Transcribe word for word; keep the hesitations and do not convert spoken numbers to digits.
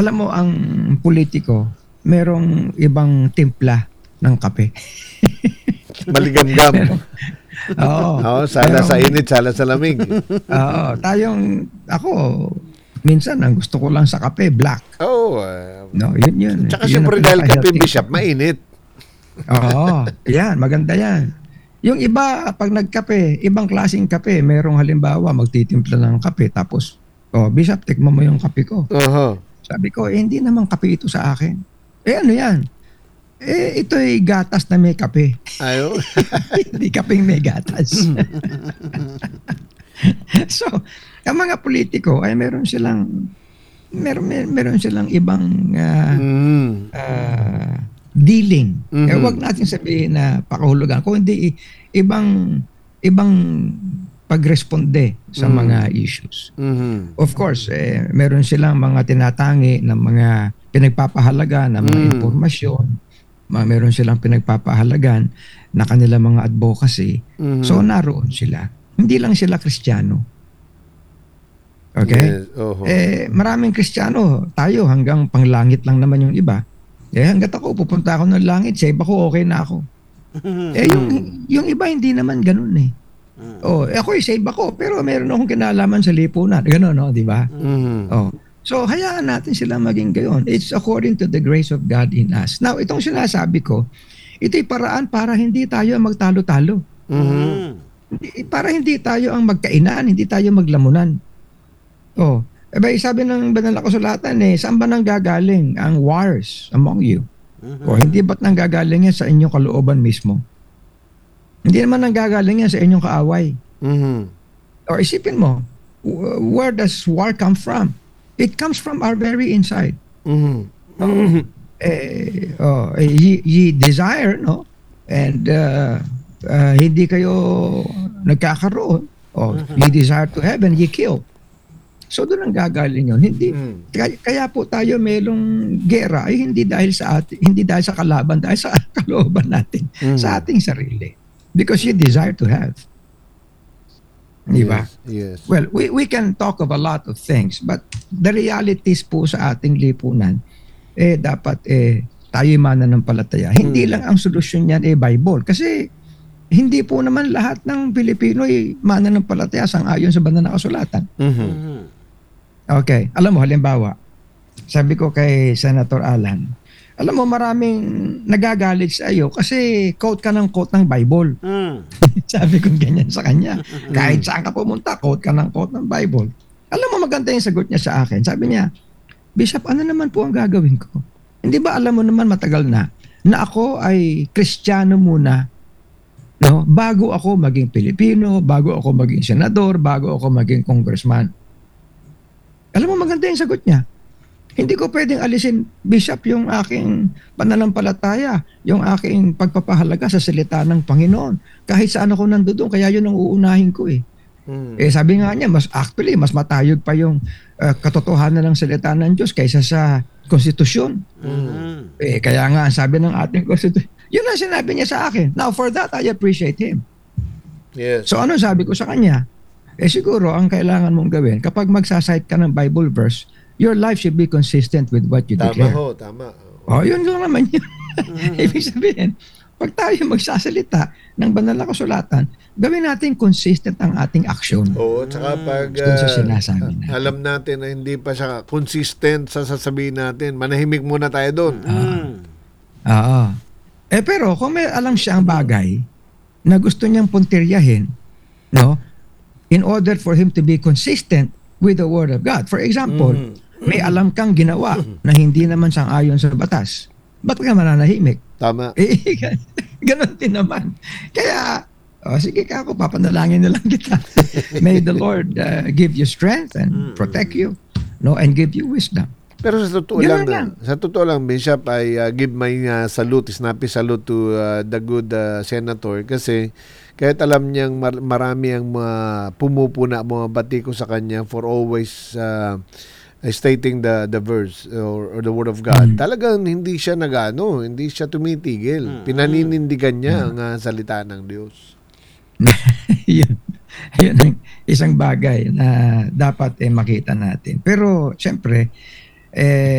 alam mo ang politiko, merong ibang timpla ng kape. Maligamgam. Oo. Oo, sala merong, sa init, sala sa lamig. Oo, tayong ako minsan ang gusto ko lang sa kape black. Oo. Uh, no, yun yun. Tsaka yun siyempre dahil kape, Bishop, mainit. Oo, yan, maganda yan. Yung iba, pag nagkape, ibang klaseng kape, merong halimbawa, magtitimpla ng kape, tapos, oh, Bishop, tikman mo yung kape ko. Uh-huh. Sabi ko, eh, hindi naman kape ito sa akin. Eh, ano yan? Eh, ito'y gatas na may kape. Ayo. Hindi kapeng may gatas. So, ang mga politiko, ay meron silang, meron, meron, meron silang ibang, uh, mm. uh, dealing. Mm-hmm. Eh, wag natin sabihin na pakahulugan. Kung hindi, ibang ibang pagresponde sa mm-hmm. mga issues. Mm-hmm. Of course, eh, meron silang mga tinatangi ng mga pinagpapahalaga ng mga mm-hmm. impormasyon. Meron silang pinagpapahalagan na kanilang mga advocacy. Mm-hmm. So, naroon sila. Hindi lang sila Kristiyano. Okay? Yes. Uh-huh. Eh, maraming Kristiyano. Tayo hanggang panglangit lang naman yung iba. Eh, hanggat ako, pupunta ako ng langit, sa iba ko, okay na ako. Eh, yung, yung iba, hindi naman ganun eh. Oh, eh, ako, sa iba ko, pero meron akong kinalaman sa lipunan. Ganun, no? Di ba? Mm-hmm. Oh. So, hayaan natin sila maging gayon. It's according to the grace of God in us. Now, itong sinasabi ko, ito'y paraan para hindi tayo magtalo-talo. Mm-hmm. Para hindi tayo ang magkainan, hindi tayo maglamunan. Oh. Eh ba, sabi ng banal na kasulatan eh, saan ba nang gagaling ang wars among you? Mm-hmm. O hindi ba't nang gagaling yan sa inyong kalooban mismo? Hindi naman nang gagaling yan sa inyong kaaway. Mm-hmm. O isipin mo, where does war come from? It comes from our very inside. Mm-hmm. Oh, eh, oh, eh, ye, ye desire, no? And uh, uh, hindi kayo nagkakaroon. Oh, mm-hmm. Ye desire to heaven, ye kill. So doon ang gagaling yun. Hindi mm. kaya, kaya po tayo mayroong gera ay hindi dahil sa atin, hindi dahil sa kalaban, dahil sa kalooban natin, mm. sa ating sarili. Because you desire to have. Di ba? Yes, yes. Well, we we can talk of a lot of things, but the realities po sa ating lipunan eh dapat eh tayo mananampalataya. Mm. Hindi lang ang solusyon niyan eh Bible kasi hindi po naman lahat ng Pilipino ay mananampalataya sang-ayon sa banal na kasulatan. Mm-hmm. Okay. Alam mo, halimbawa, sabi ko kay Senator Alan, alam mo, maraming nagagalit sa iyo kasi quote ka ng quote ng Bible. Mm. Sabi ko ganyan sa kanya. Mm. Kahit saan ka pumunta, quote ka ng quote ng Bible. Alam mo, maganda yung sagot niya sa akin. Sabi niya, Bishop, ano naman po ang gagawin ko? Hindi ba alam mo naman matagal na, na ako ay Kristiyano muna, no? Bago ako maging Pilipino, bago ako maging senador, bago ako maging congressman. Alam mo, maganda yung sagot niya. Hindi ko pwedeng alisin, Bishop, yung aking pananampalataya, yung aking pagpapahalaga sa salita ng Panginoon. Kahit saan ako nandoon, kaya yun ang uunahin ko eh. Hmm. Eh sabi nga niya, mas actually, mas matayog pa yung uh, katotohanan ng salita ng Diyos kaysa sa konstitusyon. Hmm. Eh kaya nga, sabi ng ating konstitusyon, yun ang sinabi niya sa akin. Now, for that, I appreciate him. Yes. So ano sabi ko sa kanya? Eh siguro, ang kailangan mong gawin, kapag magsasite ka ng Bible verse, your life should be consistent with what you tama declare. Tama ho, tama. Oh, yun lang naman yun. Mm-hmm. Ibig sabihin, pag tayo magsasalita ng banal na kasulatan, gawin natin consistent ang ating aksyon. Oo, tsaka pag uh, sa sinasabi natin. Alam natin na hindi pa siya consistent sa sasabihin natin, manahimik muna tayo doon. Oo. Mm. Oo. Eh pero kung may alam siyang bagay na gusto niyang puntiryahin, no? In order for him to be consistent with the Word of God. For example, mm-hmm. may alam kang ginawa na hindi naman sang-ayon sa batas. Ba't ka mananahimik? Tama. Eh, ganon din naman. Kaya, oh, sige ka ako, papanalangin na lang kita. May the Lord uh, give you strength and mm-hmm. protect you, no, and give you wisdom. Pero sa totoo lang, lang, sa totoo lang, Bishop, I uh, give my uh, salute, snappy salute to uh, the good uh, senator kasi kahit alam niyang mar- marami ang mga pumupuna, mga batiko sa kanya for always uh, stating the the verse or, or the word of God. Mm. Talagang hindi siya nagano, hindi siya tumitigil. Mm. Pinaninindigan niya mm. ang uh, salita ng Diyos. yun, yun ang isang bagay na dapat eh, makita natin. Pero, siyempre, eh,